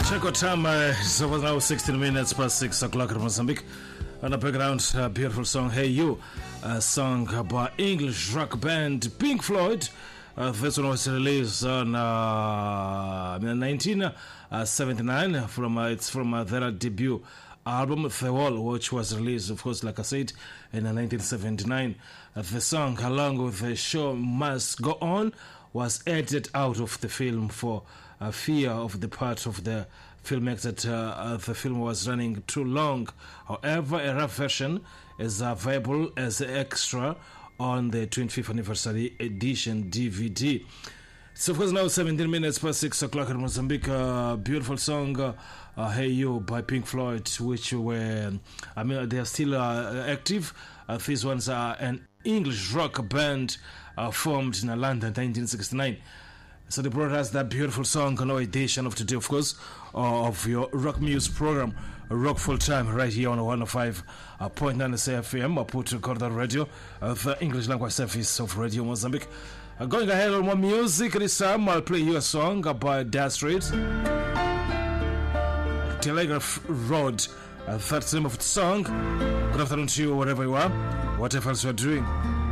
Check out time, it's over now 16 minutes past 6 o'clock in Mozambique. On the background, a beautiful song, Hey You, a song by English rock band Pink Floyd. This one was released on 1979 it's from their debut album The Wall, which was released, of course, like I said, in 1979. The song, along with The Show Must Go On, was edited out of the film for fear of the part of the filmmaker that the film was running too long. However, a rough version is available as an extra on the 25th anniversary edition DVD. So of course now 17 minutes past 6 o'clock in Mozambique. Beautiful song, Hey You by Pink Floyd, which were, they are still active. These ones are an English rock band formed in London in 1969. So they brought us that beautiful song on our edition of today, of course, of your rock music program, Rock Full Time, right here on 105.9 FM, Put Corridor Radio, the English language service of Radio Mozambique. Going ahead on more music this time, I'll play you a song by Dire Straits, Telegraph Road. That's the name of the song. Good afternoon to you, wherever you are, whatever else you're doing.